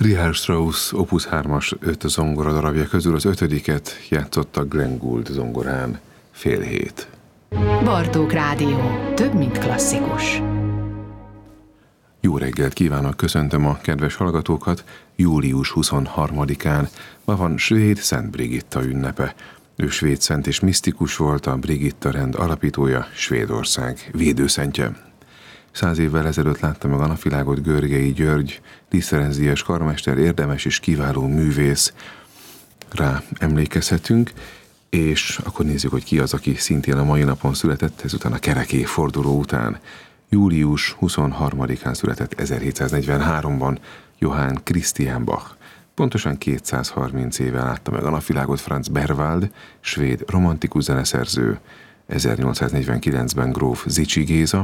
Richard Strauss Opus 3-as 5 zongora darabja közül az 5. játszotta Glenn Gould zongorán 6:30. Bartók Rádió. Több, mint klasszikus. Jó reggelt kívánok, köszöntöm a kedves hallgatókat. Július 23-án ma van svéd Szent Brigitta ünnepe. Ő svéd szent és misztikus volt, a Brigitta rend alapítója, Svédország védőszentje. 100 évvel ezelőtt látta meg a napvilágot Görgei György, Liszterensdíjas karmester, érdemes és kiváló művész. Rá emlékezhetünk, és akkor nézzük, hogy ki az, aki szintén a mai napon született, ezután a kerek évforduló után. Július 23-án született 1743-ban Johann Christian Bach. Pontosan 230 éve látta meg a napvilágot Franz Berwald, svéd romantikus zeneszerző, 1849-ben gróf Zichy Géza,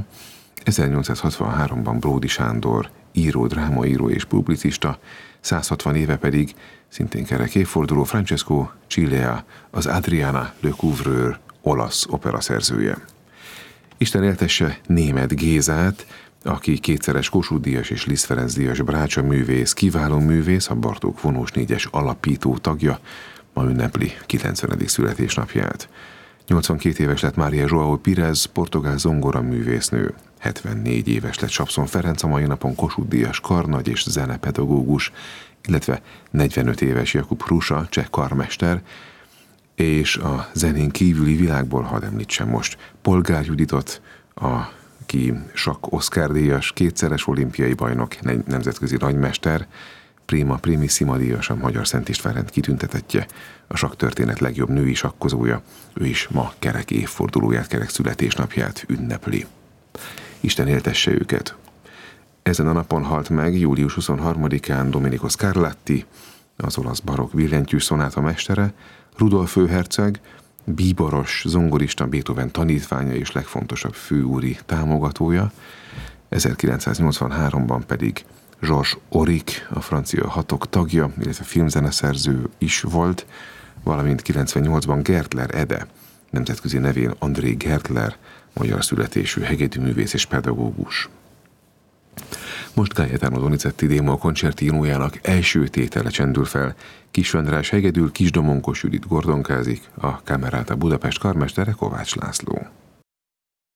1863-ban Bródy Sándor, író, drámaíró és publicista, 160 éve pedig, szintén kerek évforduló, Francesco Cilea, az Adriana Lecouvreur olasz operaszerzője. Isten éltesse Németh Gézát, aki kétszeres Kossuth-díjas és Liszt Ferenc-díjas Brácsa művész, kiváló művész, a Bartók Vonós 4-es alapító tagja, ma ünnepli 90. születésnapját. 82 éves lett Mária João Pires, portugál zongora művésznő. 74 éves lett Sapszon Ferenc, a mai napon Kossuth-díjas karnagy és zenepedagógus, illetve 45 éves Jakub Hrusa, cseh karmester, és a zenén kívüli világból hadd említsem most Polgár Juditot, aki sakk Oscar-díjas, kétszeres olimpiai bajnok, nemzetközi nagymester, prima primissima díjas, a Magyar Szent István rend kitüntetettje, a sakktörténet legjobb női sakkozója, ő is ma kerek évfordulóját, kerek születésnapját ünnepli. Isten éltesse őket! Ezen a napon halt meg július 23-án Domenico Scarlatti, az olasz barokk billentyűs szonáta mestere, Rudolf főherceg, bíboros, zongorista, Beethoven tanítványa és legfontosabb főúri támogatója, 1983-ban pedig Georges Auric, a francia hatok tagja, illetve filmzeneszerző is volt, valamint 98-ban Gertler Ede, nemzetközi nevén André Gertler, magyar születésű hegedűművész és pedagógus. Most Gaetano Donizetti Démol koncertinójának első tétele csendül fel. Kis András hegedül, Kis Domonkos Judit gordonkázik, a Camerata Budapest karmestere Kovács László.